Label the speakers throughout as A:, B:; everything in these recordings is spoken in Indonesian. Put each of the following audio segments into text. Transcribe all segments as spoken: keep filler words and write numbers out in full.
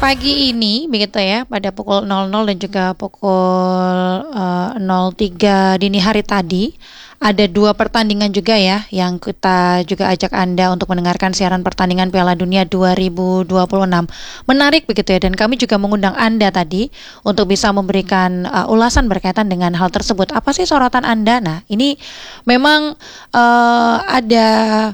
A: pagi ini begitu ya, pada pukul nol nol dan juga pukul uh, nol tiga dini hari tadi, ada dua pertandingan juga ya yang kita juga ajak Anda untuk mendengarkan siaran pertandingan Piala Dunia dua ribu dua puluh enam. Menarik begitu ya, dan kami juga mengundang Anda tadi untuk bisa memberikan uh, ulasan berkaitan dengan hal tersebut. Apa sih sorotan Anda? Nah, ini memang uh, ada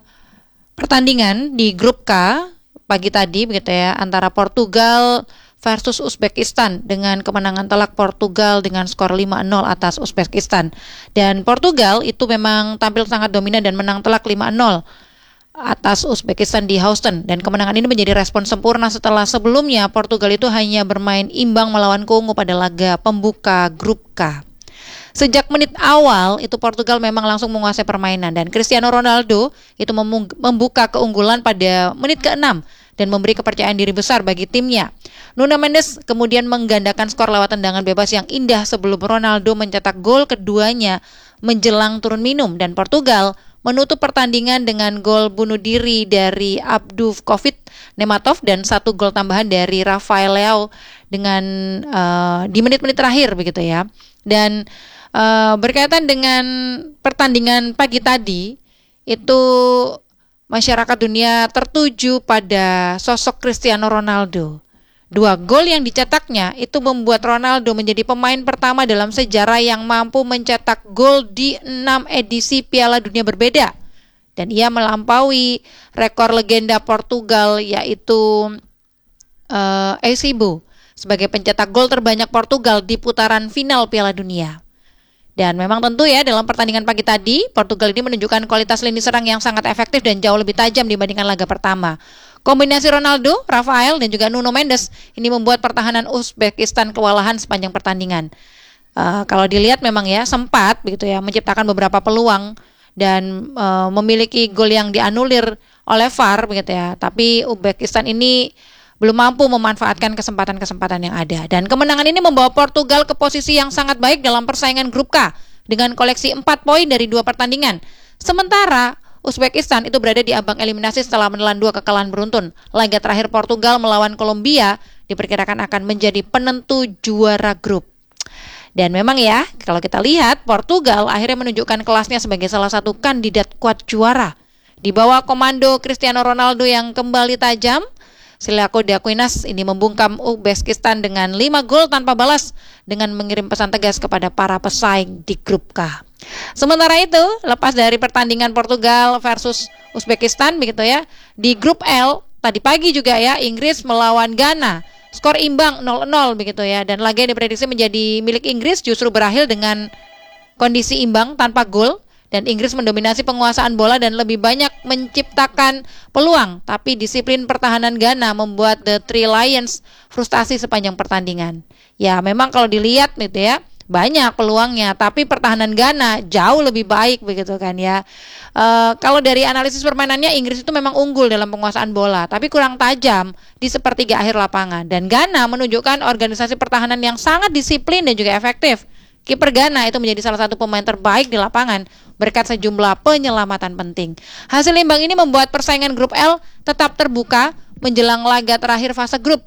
A: pertandingan di grup K pagi tadi begitu ya, antara Portugal versus Uzbekistan dengan kemenangan telak Portugal dengan skor lima nol atas Uzbekistan. Dan Portugal itu memang tampil sangat dominan dan menang telak lima nol atas Uzbekistan di Houston, dan kemenangan ini menjadi respon sempurna setelah sebelumnya Portugal itu hanya bermain imbang melawan Kongo pada laga pembuka grup K. Sejak menit awal itu Portugal memang langsung menguasai permainan, dan Cristiano Ronaldo itu membuka keunggulan pada menit keenam dan memberi kepercayaan diri besar bagi timnya. Nuno Mendes kemudian menggandakan skor lewat tendangan bebas yang indah sebelum Ronaldo mencetak gol keduanya menjelang turun minum, dan Portugal menutup pertandingan dengan gol bunuh diri dari Abdulkovic Nematov dan satu gol tambahan dari Rafael Leao dengan uh, di menit-menit terakhir begitu ya. Dan uh, berkaitan dengan pertandingan pagi tadi itu, masyarakat dunia tertuju pada sosok Cristiano Ronaldo. Dua gol yang dicetaknya itu membuat Ronaldo menjadi pemain pertama dalam sejarah yang mampu mencetak gol di enam edisi Piala Dunia berbeda. Dan ia melampaui rekor legenda Portugal yaitu uh, Eusebio sebagai pencetak gol terbanyak Portugal di putaran final Piala Dunia. Dan memang tentu ya, dalam pertandingan pagi tadi Portugal ini menunjukkan kualitas lini serang yang sangat efektif dan jauh lebih tajam dibandingkan laga pertama. Kombinasi Ronaldo, Rafael dan juga Nuno Mendes ini membuat pertahanan Uzbekistan kewalahan sepanjang pertandingan. Uh, kalau dilihat memang ya sempat begitu ya menciptakan beberapa peluang dan uh, memiliki gol yang dianulir oleh V A R begitu ya. Tapi Uzbekistan ini belum mampu memanfaatkan kesempatan-kesempatan yang ada. Dan kemenangan ini membawa Portugal ke posisi yang sangat baik dalam persaingan grup K dengan koleksi empat poin dari dua pertandingan. Sementara Uzbekistan itu berada di ambang eliminasi setelah menelan dua kekalahan beruntun. Laga terakhir Portugal melawan Kolombia diperkirakan akan menjadi penentu juara grup. Dan memang ya, kalau kita lihat Portugal akhirnya menunjukkan kelasnya sebagai salah satu kandidat kuat juara. Di bawah komando Cristiano Ronaldo yang kembali tajam, Celiaco de Aquinas ini membungkam Uzbekistan dengan lima gol tanpa balas dengan mengirim pesan tegas kepada para pesaing di grup K. Sementara itu, lepas dari pertandingan Portugal versus Uzbekistan begitu ya, di grup L tadi pagi juga ya, Inggris melawan Ghana. Skor imbang nol nol begitu ya, dan laga yang diprediksi menjadi milik Inggris justru berakhir dengan kondisi imbang tanpa gol. Dan Inggris mendominasi penguasaan bola dan lebih banyak menciptakan peluang. Tapi disiplin pertahanan Ghana membuat The Three Lions frustasi sepanjang pertandingan. Ya memang kalau dilihat gitu ya, banyak peluangnya, tapi pertahanan Ghana jauh lebih baik begitu kan ya. E, kalau dari analisis permainannya, Inggris itu memang unggul dalam penguasaan bola, tapi kurang tajam di sepertiga akhir lapangan. Dan Ghana menunjukkan organisasi pertahanan yang sangat disiplin dan juga efektif. Kiper Ghana itu menjadi salah satu pemain terbaik di lapangan berkat sejumlah penyelamatan penting. Hasil imbang ini membuat persaingan grup L tetap terbuka menjelang laga terakhir fase grup.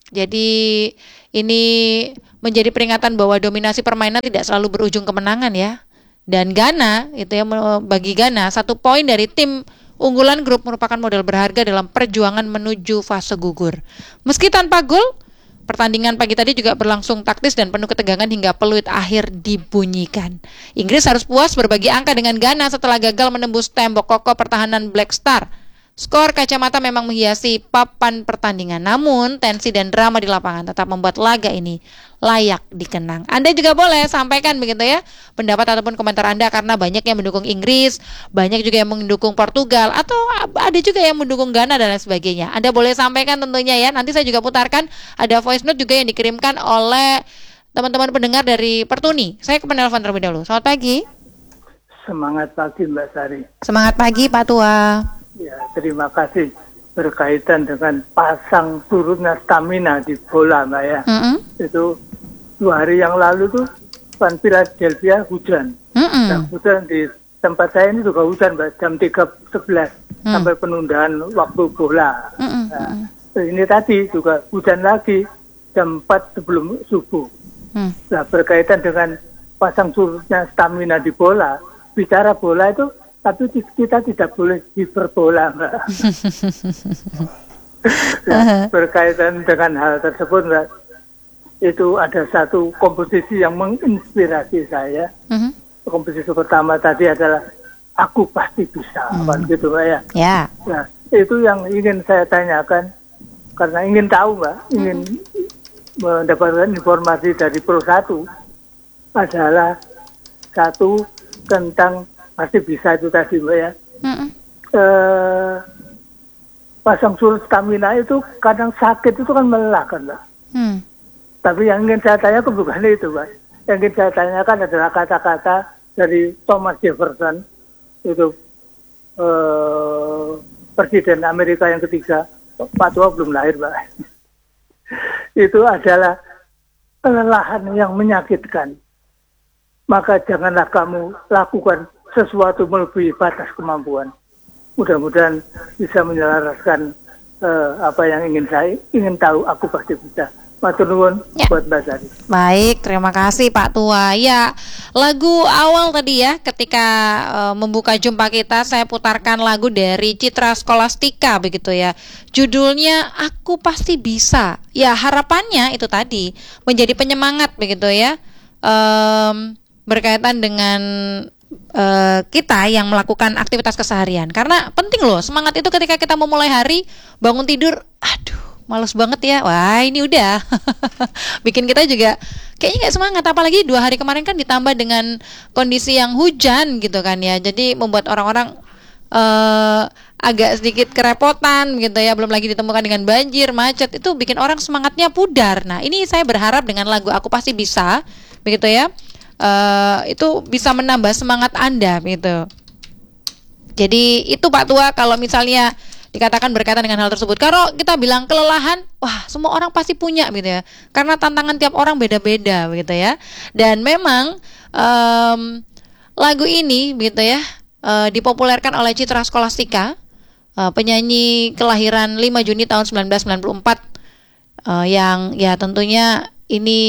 A: Jadi ini menjadi peringatan bahwa dominasi permainan tidak selalu berujung kemenangan ya. Dan Ghana itu ya, bagi Ghana satu poin dari tim unggulan grup merupakan modal berharga dalam perjuangan menuju fase gugur. Meski tanpa gol, pertandingan pagi tadi juga berlangsung taktis dan penuh ketegangan hingga peluit akhir dibunyikan. Inggris harus puas berbagi angka dengan Ghana setelah gagal menembus tembok kokoh pertahanan Black Star. Skor kacamata memang menghiasi papan pertandingan, namun tensi dan drama di lapangan tetap membuat laga ini layak dikenang. Anda juga boleh sampaikan begitu ya pendapat ataupun komentar Anda, karena banyak yang mendukung Inggris, banyak juga yang mendukung Portugal, atau ada juga yang mendukung Ghana dan lain sebagainya. Anda boleh sampaikan tentunya ya. Nanti saya juga putarkan ada voice note juga yang dikirimkan oleh teman-teman pendengar dari Pertuni. Saya ke penelpon terlebih dahulu. Selamat pagi.
B: Semangat pagi Mbak Sari.
A: Semangat pagi Pak Tua.
B: Ya, terima kasih. Berkaitan dengan pasang surutnya stamina di bola Mbak ya. Mm-hmm. Itu dua hari yang lalu tuh Pan Philadelphia hujan. Mm-hmm. Nah, hujan di tempat saya ini juga hujan Mbak, jam tiga sebelas mm. sampai penundaan waktu bola. Mm-hmm. Nah, ini tadi juga hujan lagi jam empat sebelum subuh. Hmm. Nah, berkaitan dengan pasang surutnya stamina di bola, bicara bola itu, tapi kita tidak boleh hiperbola, Mbak. Nah, berkaitan dengan hal tersebut, Mbak, itu ada satu komposisi yang menginspirasi saya. Uh-huh. Komposisi pertama tadi adalah aku pasti bisa, uh-huh. gitu, Mbak ya.
A: Yeah.
B: Nah, itu yang ingin saya tanyakan, karena ingin tahu, Mbak, ingin uh-huh. mendapatkan informasi dari Pro satu adalah satu tentang pasti bisa itu tadi, Mbak ya. Uh-uh. Eh, pasang surut stamina itu kadang sakit itu kan melelahkan, Mbak. Hmm. Tapi yang ingin saya tanyakan bukan itu, Mbak. Yang ingin saya tanyakan adalah kata-kata dari Thomas Jefferson, itu eh, Presiden Amerika yang ketiga. Pak Tua belum lahir, Mbak. Itu adalah kelelahan yang menyakitkan. Maka janganlah kamu lakukan sesuatu melebihi batas kemampuan. Mudah-mudahan bisa menyelaraskan uh, apa yang ingin saya ingin tahu. Aku pasti bisa. Matur nuwun ya. Buat Mbak Sari.
A: Baik, terima kasih Pak Tua. Ya, lagu awal tadi ya, ketika uh, membuka jumpa kita, saya putarkan lagu dari Citra Scholastika begitu ya. Judulnya Aku Pasti Bisa. Ya, harapannya itu tadi menjadi penyemangat begitu ya. Um, berkaitan dengan uh, kita yang melakukan aktivitas keseharian. Karena penting loh, semangat itu ketika kita memulai hari, bangun tidur, aduh, males banget ya. Wah, ini udah bikin kita juga kayaknya gak semangat. Apalagi dua hari kemarin kan ditambah dengan kondisi yang hujan gitu kan ya. Jadi membuat orang-orang uh, agak sedikit kerepotan gitu ya. Belum lagi ditemukan dengan banjir, macet. Itu bikin orang semangatnya pudar. Nah, ini saya berharap dengan lagu Aku Pasti Bisa begitu ya, uh, itu bisa menambah semangat Anda gitu. Jadi itu Pak Tua, kalau misalnya dikatakan berkaitan dengan hal tersebut. Kalau kita bilang kelelahan, wah semua orang pasti punya gitu ya. Karena tantangan tiap orang beda-beda begitu ya. Dan memang um, lagu ini begitu ya, uh, dipopulerkan oleh Citra Scholastika, uh, penyanyi kelahiran lima Juni tahun sembilan belas sembilan puluh empat, uh, yang ya tentunya ini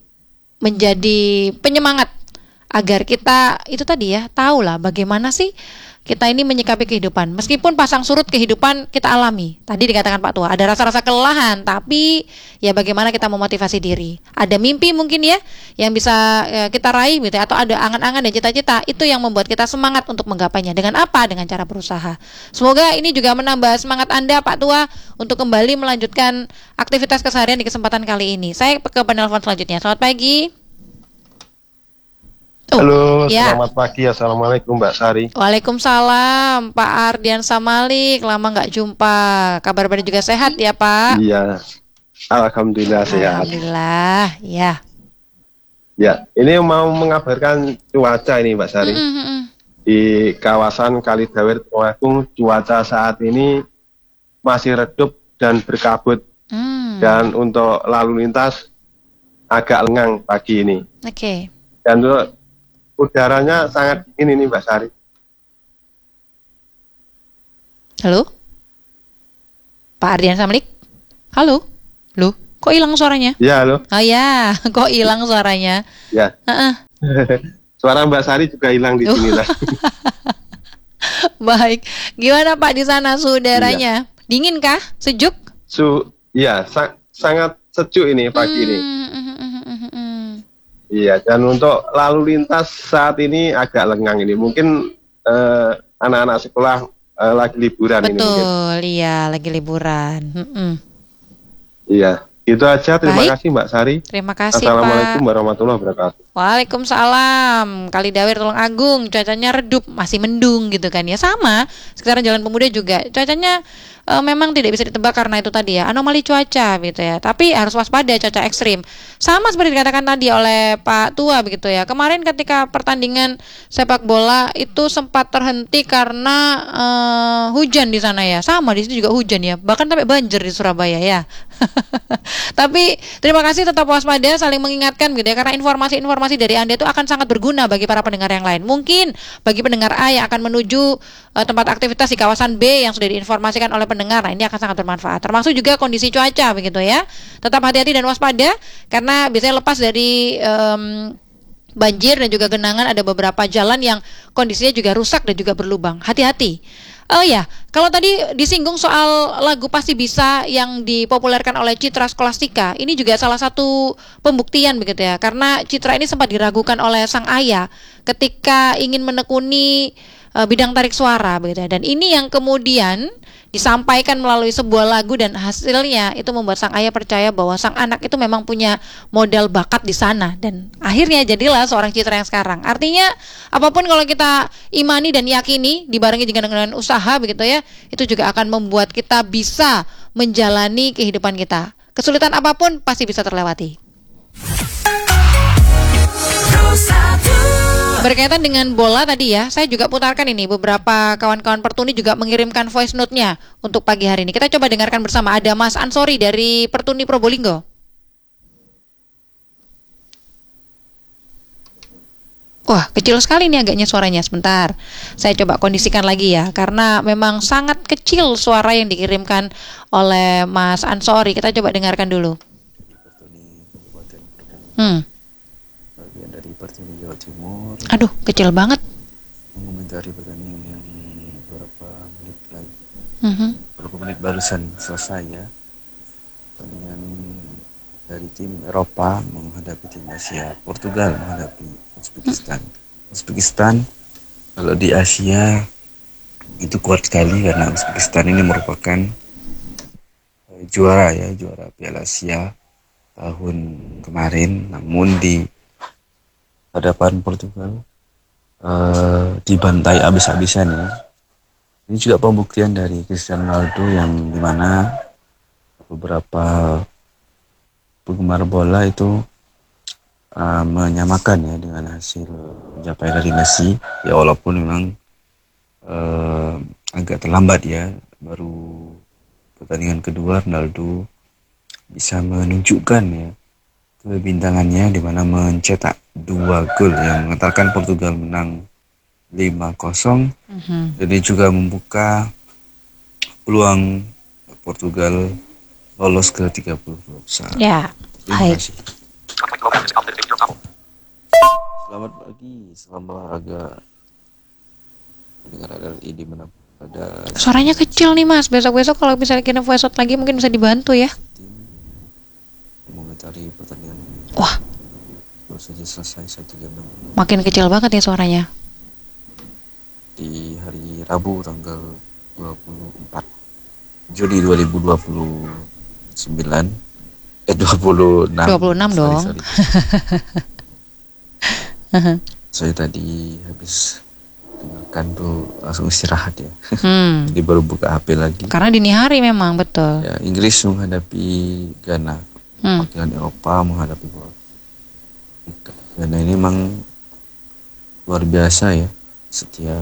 A: menjadi penyemangat agar kita itu tadi ya, tahulah bagaimana sih kita ini menyikapi kehidupan. Meskipun pasang surut kehidupan kita alami. Tadi dikatakan Pak Tua, ada rasa-rasa kelelahan, tapi ya bagaimana kita memotivasi diri. Ada mimpi mungkin ya yang bisa ya, kita raih gitu ya, atau ada angan-angan dan cita-cita, itu yang membuat kita semangat untuk menggapainya. Dengan apa? Dengan cara berusaha. Semoga ini juga menambah semangat Anda Pak Tua untuk kembali melanjutkan aktivitas keseharian di kesempatan kali ini. Saya ke penelpon selanjutnya. Selamat pagi.
C: Oh, halo, ya. Selamat pagi. Assalamualaikum Mbak Sari.
A: Waalaikumsalam Pak Ardian Samalik. Lama nggak jumpa. Kabar baik juga sehat ya Pak?
C: Iya, Alhamdulillah sehat.
A: Alhamdulillah, ya.
C: Ya, ini mau mengabarkan cuaca ini Mbak Sari. Mm-hmm. Di kawasan Kalidawir Tulungagung, cuaca saat ini masih redup dan berkabut. Mm. Dan untuk lalu lintas agak lengang pagi ini.
A: Oke. Okay.
C: Dan untuk udaranya sangat dingin ini Mbak Sari.
A: Halo? Pak Ardian Samalik? Halo? Loh, kok hilang suaranya?
C: Ya, halo.
A: Oh ya, kok hilang suaranya?
C: Ya.
A: Uh-uh.
C: Suara Mbak Sari juga hilang di sini lah.
A: Baik. Gimana Pak di sana suhu udaranya? Ya. Dingin kah? Sejuk?
C: Su, ya, sa- sangat sejuk ini pagi hmm. ini. Iya, dan untuk lalu lintas saat ini agak lengang ini. Mungkin eh, anak-anak sekolah eh, lagi liburan.
A: Betul,
C: ini mungkin.
A: Betul, iya lagi liburan. Mm-mm.
C: Iya, itu aja. Terima
A: Baik.
C: kasih Mbak Sari.
A: Terima kasih
C: Assalamualaikum
A: Pak.
C: warahmatullahi wabarakatuh.
A: Waalaikumsalam. Kalidawir Tulungagung, cuacanya redup, masih mendung gitu kan ya. Sama, sekitaran Jalan Pemuda juga cuacanya e, memang tidak bisa ditebak karena itu tadi ya, anomali cuaca gitu ya. Tapi harus waspada cuaca ekstrim. Sama seperti dikatakan tadi oleh Pak Tua begitu ya. Kemarin ketika pertandingan sepak bola itu sempat terhenti karena e, hujan di sana ya. Sama di sini juga hujan ya. Bahkan sampai banjir di Surabaya ya. Tapi terima kasih, tetap waspada, saling mengingatkan gitu ya, karena informasi-informasi dari Anda itu akan sangat berguna bagi para pendengar yang lain. Mungkin bagi pendengar A yang akan menuju uh, tempat aktivitas di kawasan B yang sudah diinformasikan oleh pendengar pendengar, nah ini akan sangat bermanfaat. Termasuk juga kondisi cuaca begitu ya. Tetap hati-hati dan waspada karena biasanya lepas dari um, banjir dan juga genangan ada beberapa jalan yang kondisinya juga rusak dan juga berlubang. Hati-hati. Oh ya, kalau tadi disinggung soal lagu Pasti Bisa yang dipopulerkan oleh Citra Scholastika, ini juga salah satu pembuktian begitu ya, karena Citra ini sempat diragukan oleh sang ayah ketika ingin menekuni uh, bidang tarik suara begitu ya. Dan ini yang kemudian disampaikan melalui sebuah lagu dan hasilnya itu membuat sang ayah percaya bahwa sang anak itu memang punya modal bakat di sana dan akhirnya jadilah seorang Citra yang sekarang. Artinya apapun kalau kita imani dan yakini dibarengi dengan, dengan usaha begitu ya, itu juga akan membuat kita bisa menjalani kehidupan kita. Kesulitan apapun pasti bisa terlewati. Berkaitan dengan bola tadi ya, saya juga putarkan ini beberapa kawan-kawan Pertuni juga mengirimkan voice note-nya untuk pagi hari ini. Kita coba dengarkan bersama. Ada Mas Ansori dari Pertuni Probolinggo. Wah, kecil sekali nih agaknya suaranya. Sebentar, saya coba kondisikan lagi ya, karena memang sangat kecil suara yang dikirimkan oleh Mas Ansori. Kita coba dengarkan dulu. Hmm.
D: Dari Pertuni Jawa Timur.
A: Aduh, kecil banget.
D: Mengomentari pertandingan yang beberapa menit lagi.
A: Mm-hmm.
D: Beberapa menit barusan selesai ya. Pertandingan dari tim Eropa menghadapi tim Asia. Portugal menghadapi Uzbekistan. Mm-hmm. Uzbekistan kalau di Asia itu kuat sekali karena Uzbekistan ini merupakan uh, juara ya, juara Piala Asia tahun kemarin. Namun di hadapan Portugal uh, dibantai abis-abisan ya. Ini juga pembuktian dari Cristiano Ronaldo yang dimana beberapa penggemar bola itu uh, menyamakan ya dengan hasil pencapaian dari Messi ya, walaupun memang uh, agak terlambat ya, baru pertandingan kedua Ronaldo bisa menunjukkan ya kebintangannya di mana mencetak dua gol yang mengantarkan Portugal menang lima kosong. Mm-hmm. Jadi juga membuka peluang Portugal lolos ke tiga puluh dua besar.
A: Ya,
D: terima kasih. Selamat pagi, selamat agak dengar ada ide mana ada.
A: Suaranya kecil nih Mas. Besok-besok kalau misalnya kita voice out lagi mungkin bisa dibantu ya.
D: Mengomentari pertandingan.
A: Wah,
D: baru saja selesai satu jam.
A: Makin kecil banget ya suaranya.
D: Di hari Rabu tanggal dua puluh empat Juli dua ribu dua puluh sembilan eh dua puluh enam
A: dua puluh enam
D: sorry,
A: dong.
D: Sorry. Saya tadi habis dengarkan tuh langsung istirahat ya. Hmm. Jadi baru buka H P lagi.
A: Karena dini hari memang betul.
D: Ya, Inggris menghadapi Ghana. Hmm. Wakilan Eropa menghadapi Ghana ini memang luar biasa ya. Setiap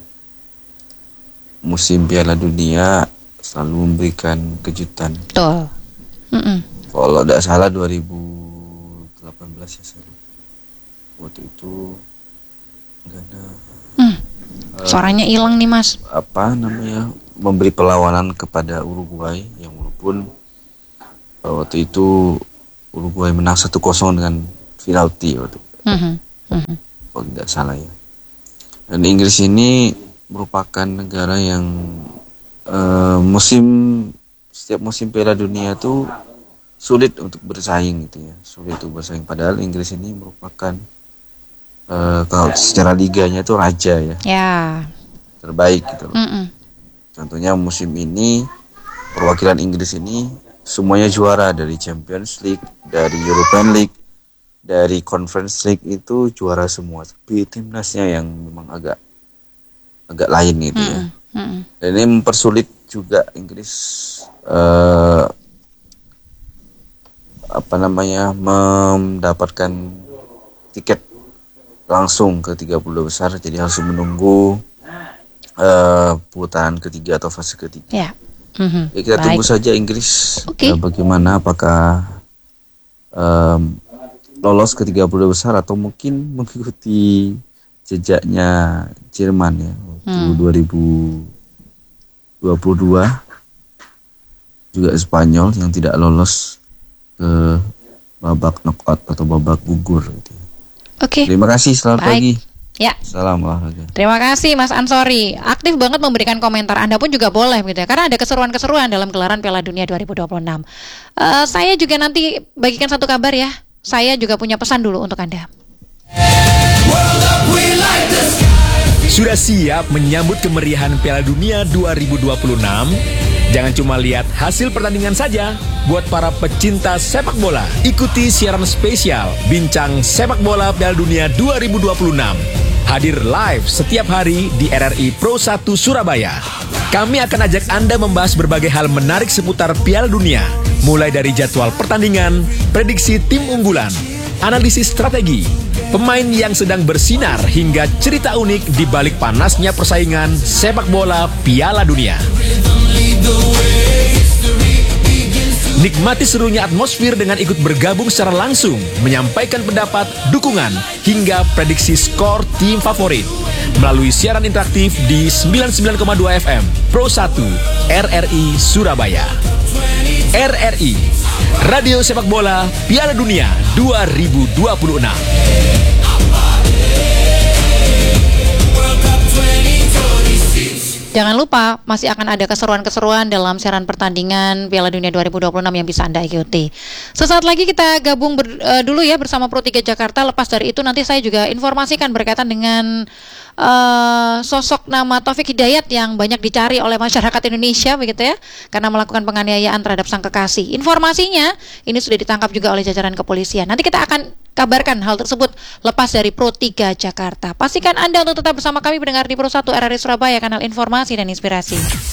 D: musim Piala Dunia selalu memberikan kejutan.
A: Betul. Mm-mm.
D: Kalau tidak salah dua ribu delapan belas ya sorry. Waktu itu Ghana.
A: Hmm. Suaranya hilang uh, nih Mas.
D: Apa namanya? Memberi perlawanan kepada Uruguay yang walaupun waktu itu Uruguay menang satu kosong dengan penalti waktu itu. Mm-hmm. Mm-hmm. Kalau tidak salah ya. Dan Inggris ini merupakan negara yang uh, musim setiap musim Piala Dunia itu sulit untuk bersaing gitu ya. Sulit untuk bersaing padahal Inggris ini merupakan uh, kalau secara liganya itu raja ya. Ya. Terbaik gitu loh. Mm-mm. Contohnya musim ini perwakilan Inggris ini semuanya juara dari Champions League, dari European League, dari Conference League itu juara semua. Tapi timnasnya yang memang agak agak lain gitu ya. Mm-hmm. Dan ini mempersulit juga Inggris uh, apa namanya mendapatkan tiket langsung ke tiga puluh besar. Jadi harus menunggu uh, putaran ketiga atau fase ketiga. Yeah. Mm-hmm. Ya, kita Baik. tunggu saja Inggris okay. ya, bagaimana apakah um, lolos ke tiga puluh besar atau mungkin mengikuti jejaknya Jerman ya waktu hmm. dua ribu dua puluh dua juga Spanyol yang tidak lolos ke babak knockout atau babak gugur gitu.
A: Oke.
D: Terima kasih, selamat
A: Baik.
D: pagi.
A: Ya.
D: Salam olahraga.
A: Terima kasih Mas Ansori. Aktif banget memberikan komentar. Anda pun juga boleh gitu ya. Karena ada keseruan-keseruan dalam gelaran Piala Dunia dua ribu dua puluh enam. Uh, saya juga nanti bagikan satu kabar ya. Saya juga punya pesan dulu untuk Anda.
E: Sudah siap menyambut kemeriahan Piala Dunia dua ribu dua puluh enam? Jangan cuma lihat hasil pertandingan saja. Buat para pecinta sepak bola, ikuti siaran spesial Bincang Sepak Bola Piala Dunia dua ribu dua puluh enam. Hadir live setiap hari di R R I Pro satu Surabaya. Kami akan ajak Anda membahas berbagai hal menarik seputar Piala Dunia. Mulai dari jadwal pertandingan, prediksi tim unggulan, analisis strategi, pemain yang sedang bersinar hingga cerita unik di balik panasnya persaingan sepak bola Piala Dunia. Nikmati serunya atmosfer dengan ikut bergabung secara langsung, menyampaikan pendapat, dukungan, hingga prediksi skor tim favorit melalui siaran interaktif di sembilan puluh sembilan koma dua F M Pro satu R R I Surabaya. R R I, Radio Sepak Bola Piala Dunia dua ribu dua puluh enam.
A: Jangan lupa, masih akan ada keseruan-keseruan dalam siaran pertandingan Piala Dunia dua ribu dua puluh enam yang bisa Anda ikuti. Sesaat lagi kita gabung ber, uh, dulu ya bersama Pro tiga Jakarta. Lepas dari itu nanti saya juga informasikan berkaitan dengan uh, sosok nama Taufik Hidayat yang banyak dicari oleh masyarakat Indonesia begitu ya, karena melakukan penganiayaan terhadap sang kekasih. Informasinya ini sudah ditangkap juga oleh jajaran kepolisian. Nanti kita akan kabarkan hal tersebut lepas dari Pro tiga Jakarta. Pastikan Anda untuk tetap bersama kami pendengar di Pro satu R R I Surabaya, kanal informasi dan inspirasi.